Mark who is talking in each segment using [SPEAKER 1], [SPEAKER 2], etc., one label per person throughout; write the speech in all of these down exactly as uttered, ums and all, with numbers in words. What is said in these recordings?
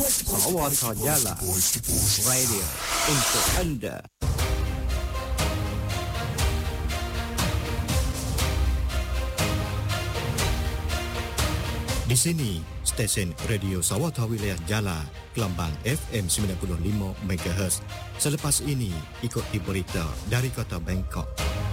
[SPEAKER 1] สวทยะลา Radio untuk Anda
[SPEAKER 2] Di sini, stesen Radio Sawata Wilayah Jala, Gelambang F M sembilan puluh lima megahertz. Selepas ini, ikuti berita dari kota Bangkok.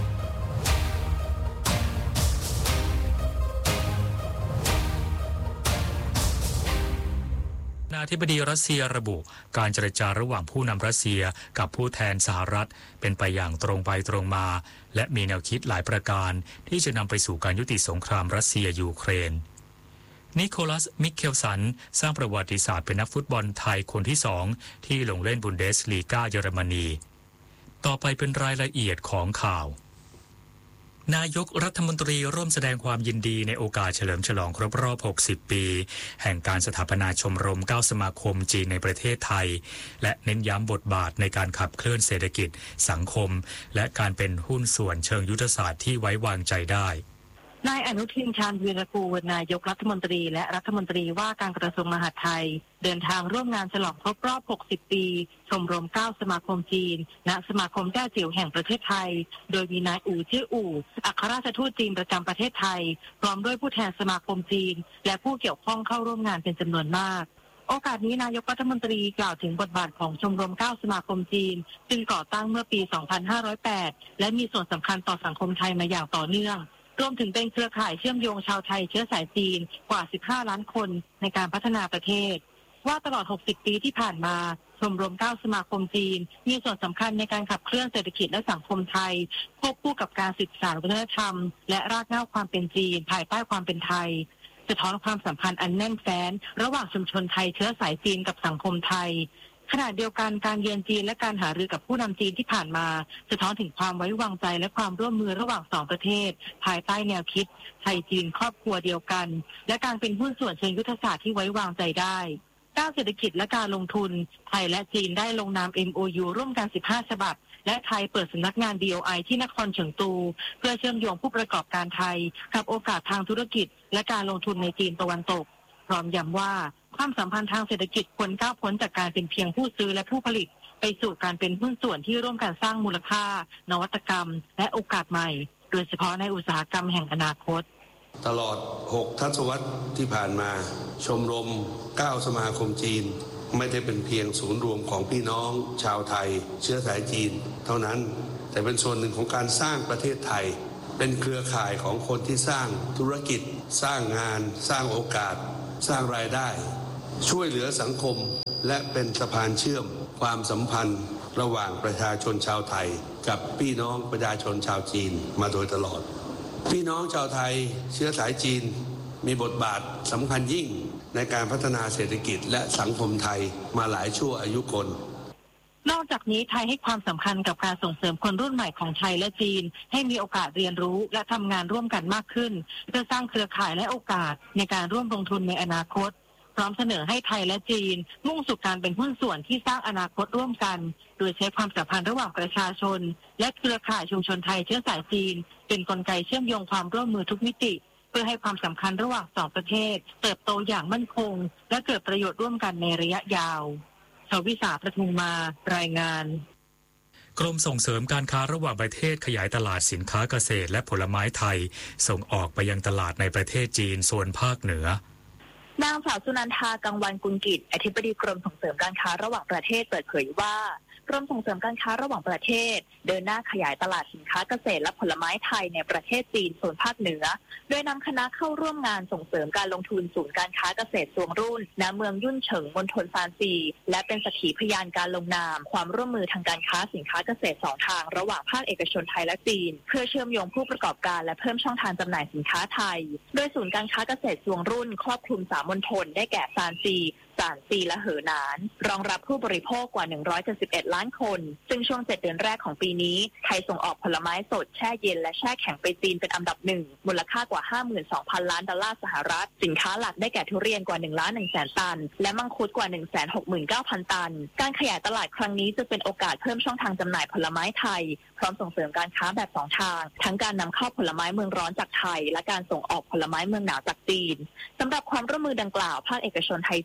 [SPEAKER 3] นาธิบดีรัสเซียระบุการเจรจาระหว่างผู้นำรัสเซียกับผู้แทนสหรัฐเป็นไปอย่างตรงไปตรงมาและมีแนวคิดหลายประการที่จะนำไปสู่การยุติสงครามรัสเซียยูเครนนิโคลัส มิเคลสันสร้างประวัติศาสตร์เป็นนักฟุตบอลไทยคนที่สองที่ลงเล่นบุนเดสลีกาเยอรมนีต่อไปเป็นรายละเอียดของข่าวนายกรัฐมนตรีร่วมแสดงความยินดีในโอกาสเฉลิมฉลองครบรอบหกสิบปีแห่งการสถาปนาชมรมเก้าสมาคมจีนในประเทศไทยและเน้นย้ำบทบาทในการขับเคลื่อนเศรษฐกิจสังคมและการเป็นหุ้นส่วนเชิงยุทธศาสตร์ที่ไว้วางใจได้
[SPEAKER 4] นายอนุทินชาญวีรกูลนายกรัฐมนตรีและรัฐมนตรีว่าการกระทรวงมหาดไทยเดินทางร่วมงานฉลองครบรอบหกสิบปีชมรมเก้าสมาคมจีนณสมาคมแต้จิ๋วแห่งประเทศไทยโดยมีนายอู่ชื่ออู่อัครราชทูตจีนประจำประเทศไทยพร้อมด้วยผู้แทนสมาคมจีนและผู้เกี่ยวข้องเข้าร่วมงานเป็นจำนวนมากโอกาสนี้นายกรัฐมนตรีกล่าวถึงบทบาทของชมรมเก้าสมาคมจีนซึ่งก่อตั้งเมื่อปีสองพันห้าร้อยแปดและมีส่วนสำคัญต่อสังคมไทยมาอย่างต่อเนื่องรวมถึงเป็นเครือข่ายเชื่อมโยงชาวไทยเชื้อสายจีนกว่าสิบห้าล้านคนในการพัฒนาประเทศว่าตลอดหกสิบปีที่ผ่านมาชมรมเก้าสมาคมจีนมีส่วนสำคัญในการขับเคลื่อนเศรษฐกิจและสังคมไทยควบคู่กับการศึกษาวัฒนธรรมและรากเหง้าความเป็นจีนภายใต้ความเป็นไทยสะท้อนความสัมพันธ์อันแน่นแฟ้นระหว่างชุมชนไทยเชื้อสายจีนกับสังคมไทยขณะเดียวกันการเยือนจีนและการหารือกับผู้นำจีนที่ผ่านมาสะท้อนถึงความไว้วางใจและความร่วมมือระหว่างสองประเทศภายใต้แนวคิดไทยจีนครอบครัวเดียวกันและการเป็นหุ้นส่วนเชิงยุทธศาสตร์ที่ไว้วางใจได้ด้านเศรษฐกิจและการลงทุนไทยและจีนได้ลงนาม เอ็ม โอ ยู ร่วมกันสิบห้าฉบับและไทยเปิดสำนักงาน ดี โอ ไอ ที่นครเฉิงตูเพื่อเชื่อมโยงผู้ประกอบการไทยกับโอกาสทางธุรกิจและการลงทุนในจีนตะวันตกพร้อมย้ำว่าความสัมพันธ์ทางเศรษฐกิจควรก้าวพ้นจากการเป็นเพียงผู้ซื้อและผู้ผลิตไปสู่การเป็นหุ้นส่วนที่ร่วมกันสร้างมูลค่านวัตกรรมและโอกาสใหม่โดยเฉพาะในอุตสาหกรรมแห่งอนาคต
[SPEAKER 5] ตลอดหกทศวรรษที่ผ่านมาชมรมเก้าสมาคมจีนไม่ได้เป็นเพียงศูนย์รวมของพี่น้องชาวไทยเชื้อสายจีนเท่านั้นแต่เป็นส่วนหนึ่งของการสร้างประเทศไทยเป็นเครือข่ายของคนที่สร้างธุรกิจสร้างงานสร้างโอกาสสร้างรายได้ช่วยเหลือสังคมและเป็นสะพานเชื่อมความสัมพันธ์ระหว่างประชาชนชาวไทยกับพี่น้องประชาชนชาวจีนมาโดยตลอดพี่น้องชาวไทยเชื้อสายจีนมีบทบาทสำคัญยิ่งในการพัฒนาเศรษฐกิจและสังคมไทยมาหลายชั่วอายุคน
[SPEAKER 4] นอกจากนี้ไทยให้ความสำคัญกับการส่งเสริมคนรุ่นใหม่ของไทยและจีนให้มีโอกาสเรียนรู้และทำงานร่วมกันมากขึ้นเพื่อสร้างเครือข่ายและโอกาสในการร่วมลงทุนในอนาคตพร้อมเสนอให้ไทยและจีนมุ่งสู่การเป็นหุ้นส่วนที่สร้างอนาคตร่วมกันโดยใช้ความสัมพันธ์ระหว่างประชาชนและเครือข่ายชุมชนไทยเชื้อสายจีนเป็นกลไกเชื่อมโยงความร่วมมือทุกมิติเพื่อให้ความสำคัญระหว่างสองประเทศเติบโตอย่างมั่นคงและเกิดประโยชน์ร่วมกันในระยะยาวชวิสาประทุมมารายงาน
[SPEAKER 3] กรมส่งเสริมการค้าระหว่างประเทศขยายตลาดสินค้าเกษตรและผลไม้ไทยส่งออกไปยังตลาดในประเทศจีนโซนภาคเหนือน
[SPEAKER 6] างสาวสุนันทากังวานกุลกิจอธิบดีกรมส่งเสริมการค้าระหว่างประเทศเปิดเผยว่ากรมส่งเสริมการค้าระหว่างประเทศเดินหน้าขยายตลาดสินค้าเกษตรและผลไม้ไทยในประเทศจีนโซนภาคเหนือโดยนำคณะเข้าร่วมงานส่งเสริมการลงทุนศูนย์การค้าเกษตรซวงรุ่นณเมืองยุ่นเฉิงมณฑลซานซีและเป็นสักขีพยานการลงนามความร่วมมือทางการค้าสินค้าเกษตรสองทางระหว่างภาคเอกชนไทยและจีนเพื่อเชื่อมโยงผู้ประกอบการและเพิ่มช่องทางจำหน่ายสินค้าไทยโดยศูนย์การค้าเกษตรซวงรุ่นครอบคลุมสามมณฑลได้แก่ซานซีซานซีและเหอหนานรองรับผู้บริโภคกว่าหนึ่งร้อยเจ็ดสิบเอ็ดล้านคนซึ่งช่วงเจ็ดเดือนแรกของปีนี้ไทยส่งออกผลไม้สดแช่เย็นและแช่แข็งไปจีนเป็นอันดับหนึ่งมูลค่ากว่า ห้าหมื่นสองพัน ล้านดอลลาร์สหรัฐสินค้าหลักได้แก่ทุเรียนกว่าหนึ่งล้านหนึ่งแสนตันและมังคุดกว่า หนึ่งแสนหกหมื่นเก้าพัน ตันการขยายตลาดครั้งนี้จะเป็นโอกาสเพิ่มช่องทางจำหน่ายผลไม้ไทยพร้อมส่งเสริมการค้าแบบสองทางทั้งการนำเข้าผลไม้เมืองร้อนจากไทยและการส่งออกผลไม้เมืองหนาวจากจีนสำหรับความร่วมมือดังกล่าวภาคเอกชนไทยจีนจะ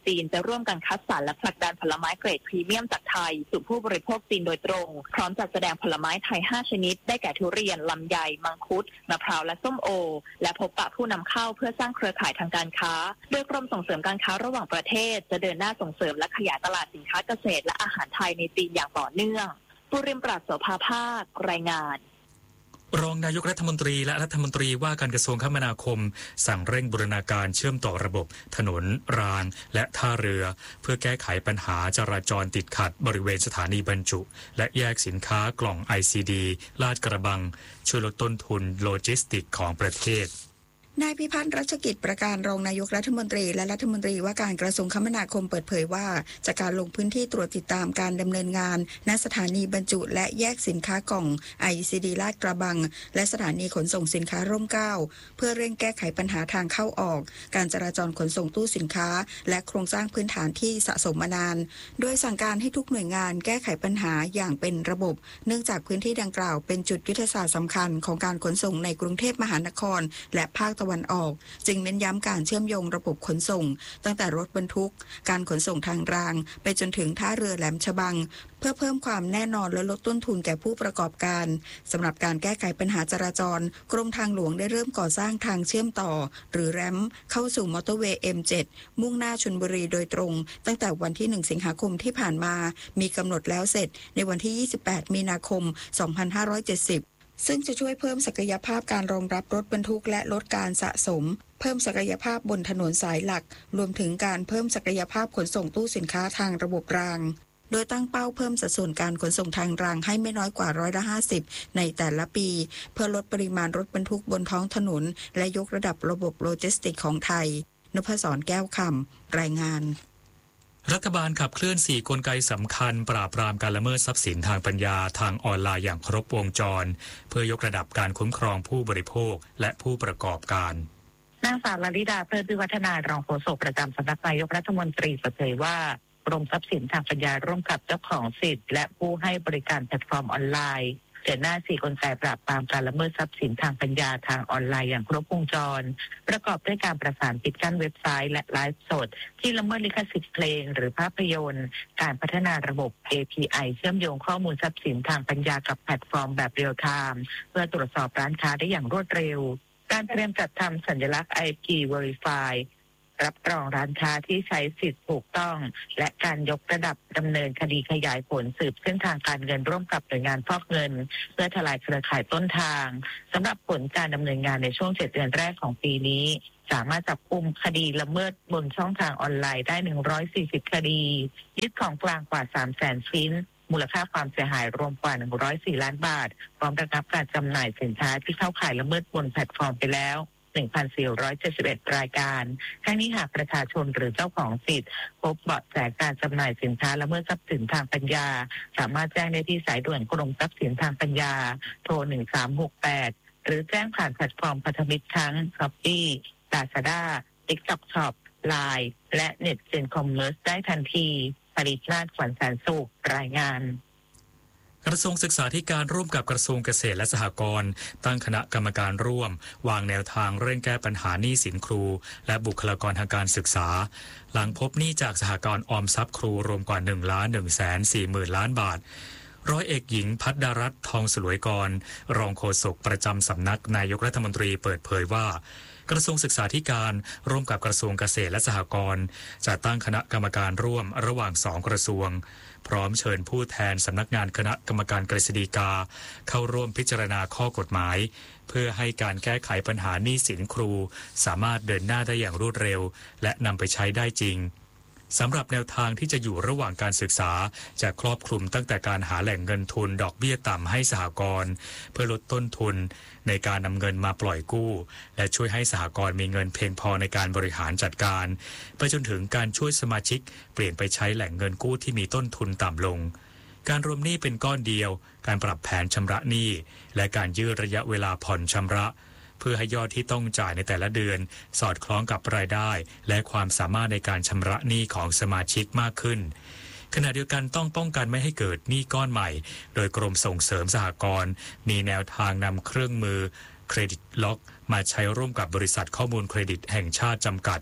[SPEAKER 6] ร่วมกันคัดสรรและผลักดันผลไม้เกรดพรีเมียมจากไทยสู่ผู้บริโภคจีนโดยตรงพร้อมจัดแสดงผลไม้ไทยห้าชนิดได้แก่ทุเรียนลำไยมังคุดมะพร้าวและส้มโอและพบปะผู้นำเข้าเพื่อสร้างเครือข่ายทางการค้าโดยกรมส่งเสริมการค้าระหว่างประเทศจะเดินหน้าส่งเสริมและขยายตลาดสินค้าเกษตรและอาหารไทยในจีนอย่างต่อเนื่องปุริมปราศโสภาภาครายงาน
[SPEAKER 3] รองนายกรัฐมนตรีและรัฐมนตรีว่าการกระทรวงคมนาคมสั่งเร่งบูรณาการเชื่อมต่อระบบถนนรางและท่าเรือเพื่อแก้ไขปัญหาจราจรติดขัดบริเวณสถานีบรรจุและแยกสินค้ากล่อง ไอ ซี ดี ลาดกระบังช่วยลดต้นทุนโลจิสติกของประเทศ
[SPEAKER 7] นายพิพัฒน์รัชกิจประการรองนายกรัฐมนตรีและรัฐมนตรีว่าการกระทรวงคมนาคมเปิดเผยว่าจากการลงพื้นที่ตรวจติดตามการดำเนินงานณสถานีบรรจุและแยกสินค้ากล่อง ไอ ซี ดี ลาดกระบังและสถานีขนส่งสินค้าร่มเกล้าเพื่อเร่งแก้ไขปัญหาทางเข้าออกการจราจรขนส่งตู้สินค้าและโครงสร้างพื้นฐานที่สะสมมานานโดยสั่งการให้ทุกหน่วยงานแก้ไขปัญหาอย่างเป็นระบบเนื่องจากพื้นที่ดังกล่าวเป็นจุดยุทธศาสตร์สำคัญของการขนส่งในกรุงเทพมหานครและภาคตะวันออกจึงเน้นย้ำการเชื่อมโยงระบบขนส่งตั้งแต่รถบรรทุกการขนส่งทางรางไปจนถึงท่าเรือแหลมฉบังเพื่อเพิ่มความแน่นอนและลดต้นทุนแก่ผู้ประกอบการสำหรับการแก้ไขปัญหาจราจรกรมทางหลวงได้เริ่มก่อสร้างทางเชื่อมต่อหรือแรมเข้าสู่มอเตอร์เวย์ เอ็ม เจ็ด มุ่งหน้าชลบุรีโดยตรงตั้งแต่วันที่หนึ่งสิงหาคมที่ผ่านมามีกำหนดแล้วเสร็จในวันที่ยี่สิบแปดมีนาคมสองพันห้าร้อยเจ็ดสิบซึ่งจะช่วยเพิ่มศักยภาพการรองรับรถบรรทุกและลดการสะสมเพิ่มศักยภาพบนถนนสายหลักรวมถึงการเพิ่มศักยภาพขนส่งตู้สินค้าทางระบบรางโดยตั้งเป้าเพิ่มสัดส่วนการขนส่งทางรางให้ไม่น้อยกว่าร้อยละห้าสิบในแต่ละปีเพื่อลดปริมาณรถบรรทุกบนท้องถนนและยกระดับระบบโลจิสติกของไทยนพศรแก้วคำรายงาน
[SPEAKER 3] รัฐบาลขับเคลื่อนสี่กลไกสำคัญปราบปรามการละเมิดทรัพย์สินทางปัญญาทางออนไลน์อย่างครบวงจรเพื่อยกระดับการคุ้มครองผู้บริโภคและผู้ประกอบการ
[SPEAKER 4] นางสาวลลิดาเพลิดวิวัฒนารองโฆษกประจำสำนักนายกรัฐมนตรีเปิดเผยว่ากรมทรัพย์สินทางปัญญาร่วมกับเจ้าของสิทธิ์และผู้ให้บริการแพลตฟอร์มออนไลน์เดินหน้าสี่กลไกปราบปรามการละเมิดทรัพย์สินทางปัญญาทางออนไลน์อย่างครบวงจรประกอบด้วยการประสานปิดกั้นเว็บไซต์และไลฟ์สดที่ละเมิดลิขสิทธิ์เพลงหรือภาพยนตร์การพัฒนาระบบ เอ พี ไอ เชื่อมโยงข้อมูลทรัพย์สินทางปัญญากับแพลตฟอร์มแบบเรียลไทม์เพื่อตรวจสอบร้านค้าได้อย่างรวดเร็วการเตรียมจัดทำสัญลักษณ์ ไอ พี Verify รับรองร้านค้าที่ใช้สิทธิ์ถูกต้องและการยกระดับดำเนินคดีขยายผลสืบเส้นทางการเงินร่วมกับหน่วยงานฟอกเงินเพื่อทลายเครือข่ายต้นทางสำหรับผลการดำเนินงานในช่วงเจ็ดเดือนแรกของปีนี้สามารถจับกุมคดีละเมิดบนช่องทางออนไลน์ได้หนึ่งร้อยสี่สิบคดียึดของกลางกว่า สามแสน ชิ้นมูลค่าความเสียหายรวมกว่าหนึ่งร้อยสี่ล้านบาทพร้อมระงับการจำหน่ายสินค้าที่เข้าข่ายละเมิดบนแพลตฟอร์มไปแล้วหนึ่งพันสี่ร้อยเจ็ดสิบเอ็ด รายการทั้งนี้หากประชาชนหรือเจ้าของสิทธิ์พบเบาะแสการจำหน่ายสินค้าละเมิดทรัพย์สินทางปัญญาสามารถแจ้งได้ที่สายด่วนกรมทรัพย์สินทางปัญญาโทรหนึ่งสามหกแปดหรือแจ้งผ่านแพลตฟอร์มพันธมิตรทั้ง Shopee Lazada TikTok Shop ไลน์ และ Netgen Commerce ได้ทันทีผลิตนาถขวัญแสนสุขรายงาน
[SPEAKER 3] กระทรวงศึกษาธิการร่วมกับกระทรวงเกษตรและสหกรณ์ตั้งคณะกรรมการร่วมวางแนวทางเร่งแก้ปัญหาหนี้สินครูและบุคลากรทางการศึกษาหลังพบหนี้จากสหกรณ์ออมทรัพย์ครูรวมกว่าหนึ่งล้านหนึ่งแสนสี่หมื่นล้านบาทร้อยเอกหญิงภัทรรัตน์ทองสลวยกรรองโฆษกประจำสำนักนายกรัฐมนตรีเปิดเผยว่ากระทรวงศึกษาธิการร่วมกับกระทรวงเกษตรและสหกรณ์จะตั้งคณะกรรมการร่วมระหว่างสองกระทรวงพร้อมเชิญผู้แทนสำนักงานคณะกรรมการกฤษฎีกาเข้าร่วมพิจารณาข้อกฎหมายเพื่อให้การแก้ไขปัญหาหนี้สินครูสามารถเดินหน้าได้อย่างรวดเร็วและนำไปใช้ได้จริงสำหรับแนวทางที่จะอยู่ระหว่างการศึกษาจะครอบคลุมตั้งแต่การหาแหล่งเงินทุนดอกเบี้ยต่ำให้สหกรณ์เพื่อลดต้นทุนในการนำเงินมาปล่อยกู้และช่วยให้สหกรณ์มีเงินเพียงพอในการบริหารจัดการไปจนถึงการช่วยสมาชิกเปลี่ยนไปใช้แหล่งเงินกู้ที่มีต้นทุนต่ำลงการรวมหนี้เป็นก้อนเดียวการปรับแผนชำระหนี้และการยืดระยะเวลาผ่อนชำระเพื่อให้ยอดที่ต้องจ่ายในแต่ละเดือนสอดคล้องกับรายได้และความสามารถในการชำระหนี้ของสมาชิกมากขึ้นขณะเดียวกันต้องป้องกันไม่ให้เกิดหนี้ก้อนใหม่โดยกรมส่งเสริมสหกรณ์มีแนวทางนำเครื่องมือเครดิตล็อกมาใช้ร่วมกับบริษัทข้อมูลเครดิตแห่งชาติจำกัด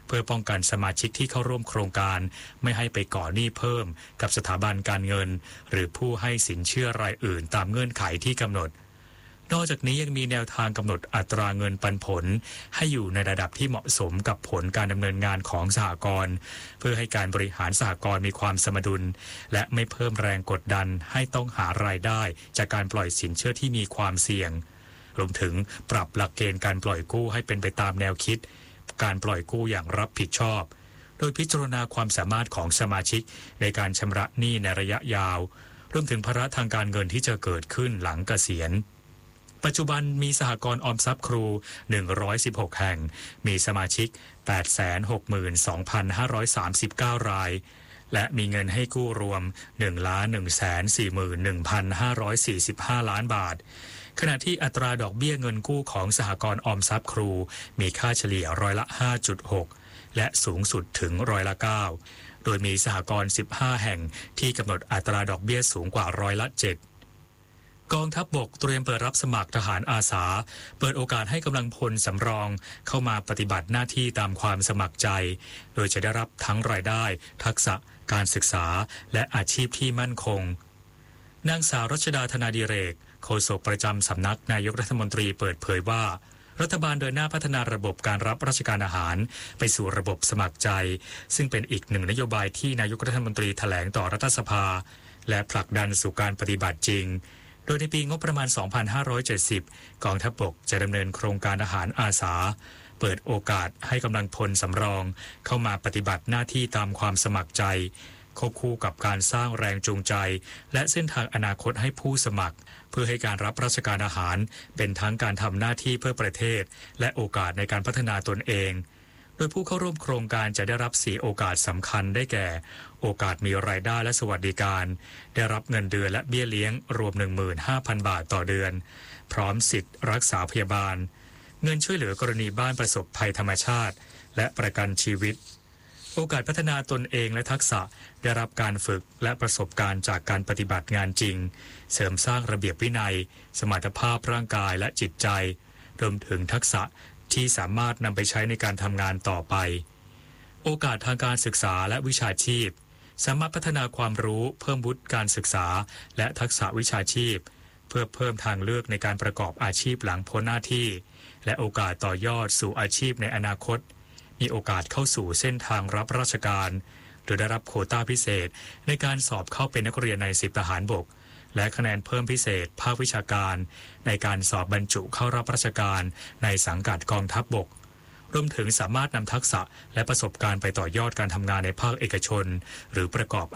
[SPEAKER 3] เพื่อป้องกันสมาชิกที่เข้าร่วมโครงการไม่ให้ไปก่อหนี้เพิ่มกับสถาบันการเงินหรือผู้ให้สินเชื่อรายอื่นตามเงื่อนไขที่กำหนดนอกจากนี้ยังมีแนวทางกำหนดอัตราเงินปันผลให้อยู่ในระดับที่เหมาะสมกับผลการดำเนินงานของสหกรณ์เพื่อให้การบริหารสหกรณ์มีความสมดุลและไม่เพิ่มแรงกดดันให้ต้องหารายได้จากการปล่อยสินเชื่อที่มีความเสี่ยงรวมถึงปรับหลักเกณฑ์การปล่อยกู้ให้เป็นไปตามแนวคิดการปล่อยกู้อย่างรับผิดชอบโดยพิจารณาความสามารถของสมาชิกในการชำระหนี้ในระยะยาวรวมถึงภาระทางการเงินที่จะเกิดขึ้นหลังเกษียณปัจจุบันมีสหกรณ์ออมทรัพย์ครูหนึ่งร้อยสิบหกแห่งมีสมาชิก แปดแสนหกหมื่นสองพันห้าร้อยสามสิบเก้า รายและมีเงินให้กู้รวม หนึ่งล้านหนึ่งแสนสี่หมื่นหนึ่งพันห้าร้อยสี่สิบห้า ล้านบาทขณะที่อัตราดอกเบี้ยเงินกู้ของสหกรณ์ออมทรัพย์ครูมีค่าเฉลี่ยร้อยละ ห้าจุดหก และสูงสุดถึงร้อยละ เก้า โดยมีสหกรณ์สิบห้าแห่งที่กำหนดอัตราดอกเบี้ยสูงกว่าร้อยละ เจ็ดกองทัพบกเตรียมเปิดรับสมัครทหารอาสาเปิดโอกาสให้กำลังพลสำรองเข้ามาปฏิบัติหน้าที่ตามความสมัครใจโดยจะได้รับทั้งรายได้ทักษะการศึกษาและอาชีพที่มั่นคงนางสาวรัชดาธนาดิเรกโฆษกประจำสำนักนายกรัฐมนตรีเปิดเผยว่ารัฐบาลเดินหน้าพัฒนาระบบการรับราชการอาหารไปสู่ระบบสมัครใจซึ่งเป็นอีกหนึ่งนโยบายที่นายกรัฐมนตรีแถลงต่อรัฐสภาและผลักดันสู่การปฏิบัติจริงโดยในปีงบประมาณ สองพันห้าร้อยเจ็ดสิบ กองทัพบกจะดำเนินโครงการอาหารอาสาเปิดโอกาสให้กำลังพลสำรองเข้ามาปฏิบัติหน้าที่ตามความสมัครใจควบคู่กับการสร้างแรงจูงใจและเส้นทางอนาคตให้ผู้สมัครเพื่อให้การรับราชการอาหารเป็นทั้งการทำหน้าที่เพื่อประเทศและโอกาสในการพัฒนาตนเองโดยผู้เข้าร่วมโครงการจะได้รับสี่โอกาสสำคัญได้แก่โอกาสมีรายได้และสวัสดิการได้รับเงินเดือนและเบี้ยเลี้ยงรวม หนึ่งหมื่นห้าพัน บาทต่อเดือนพร้อมสิทธิ์รักษาพยาบาลเงินช่วยเหลือกรณีบ้านประสบภัยธรรมชาติและประกันชีวิตโอกาสพัฒนาตนเองและทักษะได้รับการฝึกและประสบการณ์จากการปฏิบัติงานจริงเสริมสร้างระเบียบวินัยสมรรถภาพร่างกายและจิตใจรวมถึงทักษะที่สามารถนำไปใช้ในการทำงานต่อไปโอกาสทางการศึกษาและวิชาชีพสามารถพัฒนาความรู้เพิ่มวุฒิการศึกษาและทักษะวิชาชีพเพื่อเพิ่มทางเลือกในการประกอบอาชีพหลังพ้นหน้าที่และโอกาสต่อยอดสู่อาชีพในอนาคตมีโอกาสเข้าสู่เส้นทางรับราชการโดยได้รับโควต้าพิเศษในการสอบเข้าเป็นนักเรียนในสิบทหารบกและคะแนนเพิ่มพิเศษภาควิชาการในการสอบบรรจุเข้ารับราชการในสังกัดกองทัพบกรวมถึงสามารถนำทักษะและประสบการณ์ไปต่อยอดการทำงานในภาคเอกชนหรือประกอบ